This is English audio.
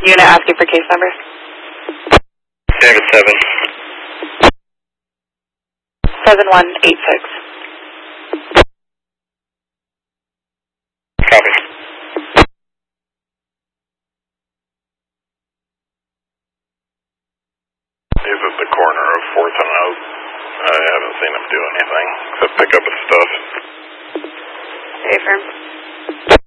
Unit asking for case number. David 7. 7186. Copy. He's at the corner of 4th and Oak. I haven't seen him do anything except pick up his stuff. Affirm.